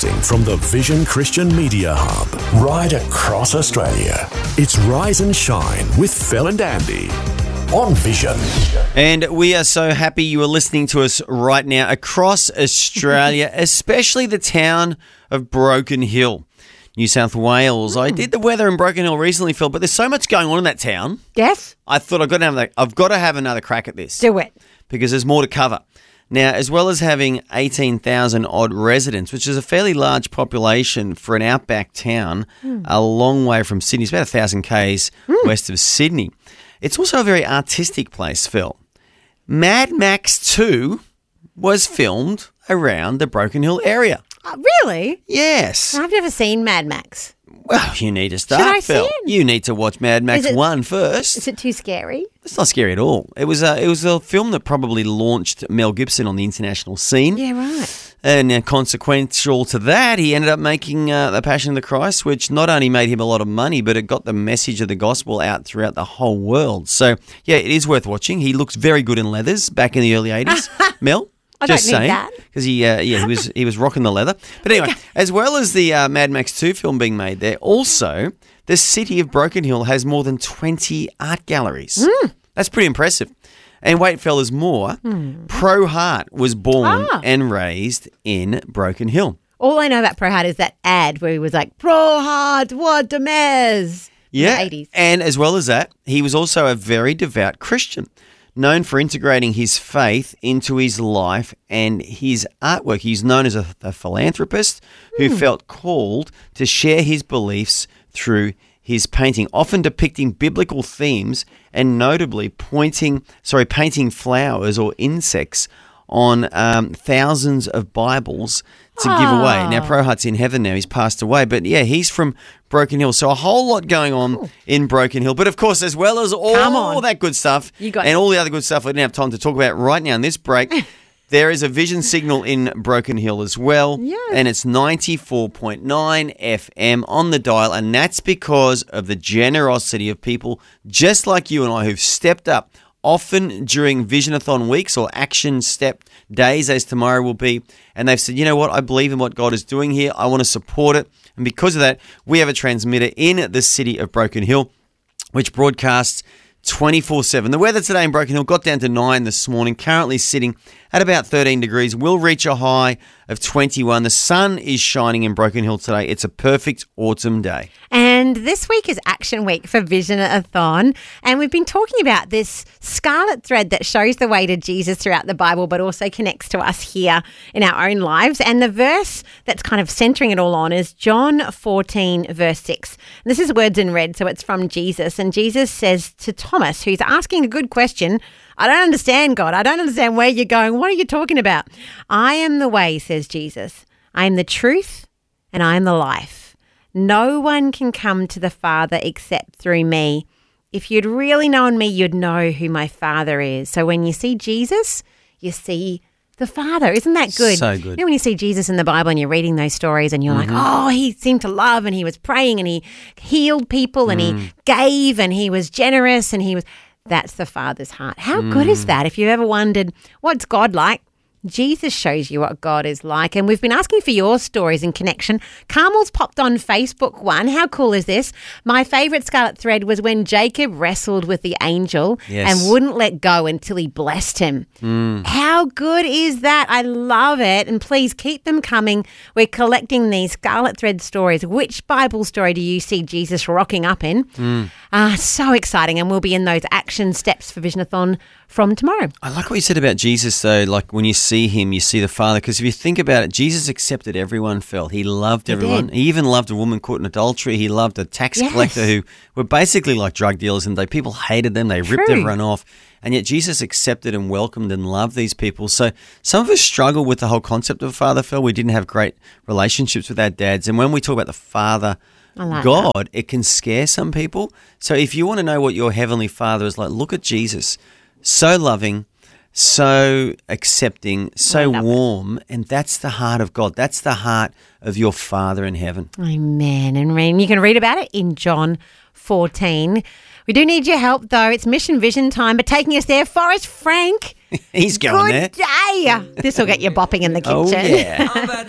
Broadcasting from the Vision Christian Media Hub, right across Australia. It's Rise and Shine with Phil and Andy on Vision. And we are so happy you are listening to us right now across Australia, especially the town of Broken Hill, New South Wales. I did the weather in Broken Hill recently, Phil, but there's so much going on in that town. Yes? I thought I've got to have another crack at this. Do it. Because there's more to cover. Now, as well as having 18,000 odd residents, which is a fairly large population for an outback town, a long way from Sydney, it's about 1,000 k's west of Sydney. It's also a very artistic place, Phil. Mad Max 2 was filmed around the Broken Hill area. Really? Yes. I've never seen Mad Max. Well, you need to start, Should I Phil. see it? You need to watch Mad Max 1 first. Is it too scary? It's not scary at all. It was a film that probably launched Mel Gibson on the international scene. Yeah, right. And consequential to that, he ended up making The Passion of the Christ, which not only made him a lot of money, but it got the message of the gospel out throughout the whole world. So, yeah, it is worth watching. He looks very good in leathers back in the early 80s. Mel? I Just don't need saying, that. because he was rocking the leather. But anyway, as well as the Mad Max 2 film being made there, also the city of Broken Hill has more than 20 art galleries. That's pretty impressive. And wait, fellas, more. Pro Heart was born and raised in Broken Hill. All I know about Pro Heart is that ad where he was like, Pro Heart, what a mess. Yeah, In the 80s. and as well as that, he was also a very devout Christian, known for integrating his faith into his life and his artwork. He's known as a philanthropist who felt called to share his beliefs through his painting, often depicting biblical themes and notably painting flowers or insects on thousands of Bibles to give away. Now, Pro Heart's in heaven now. He's passed away. But, yeah, he's from Broken Hill. So a whole lot going on in Broken Hill. But, of course, as well as all that good stuff and all the other good stuff we didn't have time to talk about right now in this break, there is a Vision signal in Broken Hill as well. Yes. And it's 94.9 FM on the dial. And that's because of the generosity of people just like you and I who've stepped up often during Visionathon weeks or action step days as tomorrow will be. And they've said, you know what, I believe in what God is doing here. I want to support it. And because of that, we have a transmitter in the city of Broken Hill, which broadcasts 24/7. The weather today in Broken Hill got down to 9 this morning, currently sitting at about 13 degrees. Will reach a high of 21. The sun is shining in Broken Hill today. It's a perfect autumn day. And this week is Action Week for Visionathon. And we've been talking about this scarlet thread that shows the way to Jesus throughout the Bible, but also connects to us here in our own lives. And the verse that's kind of centering it all on is John 14, verse 6. And this is words in red, so it's from Jesus. And Jesus says to Thomas, who's asking a good question, I don't understand, God. I don't understand where you're going. What are you talking about? I am the way, says Jesus. I am the truth and I am the life. No one can come to the Father except through me. If you'd really known me, you'd know who my Father is. So when you see Jesus, you see the Father. Isn't that good? So good. You know, when you see Jesus in the Bible and you're reading those stories and you're like, oh, he seemed to love and he was praying and he healed people and he gave and he was generous and he was... That's the Father's heart. How good is that? If you've ever wondered, what's God like? Jesus shows you what God is like. And we've been asking for your stories in connection. Carmel's popped on Facebook one. How cool is this? My favourite scarlet thread was when Jacob wrestled with the angel and wouldn't let go until he blessed him. How good is that? I love it. And please keep them coming. We're collecting these scarlet thread stories. Which Bible story do you see Jesus rocking up in? So exciting. And we'll be in those action steps for Visionathon from tomorrow. I like what you said about Jesus, though. Like when you see him, you see the Father. Because if you think about it, Jesus accepted everyone, Phil. He loved everyone. did. He even loved a woman caught in adultery. He loved a tax collector who were basically like drug dealers, and people hated them. They ripped everyone off. And yet Jesus accepted and welcomed and loved these people. So some of us struggle with the whole concept of Father, Phil. We didn't have great relationships with our dads. And when we talk about the Father God, it can scare some people. So if you want to know what your Heavenly Father is like, look at Jesus. So loving, so accepting, so warm, and that's the heart of God. That's the heart of your Father in heaven. Amen. And you can read about it in John 14. We do need your help, though. It's Mission Vision time, but taking us there, Forrest Frank. He's going there. Good day. This will get you bopping in the kitchen. Oh, yeah.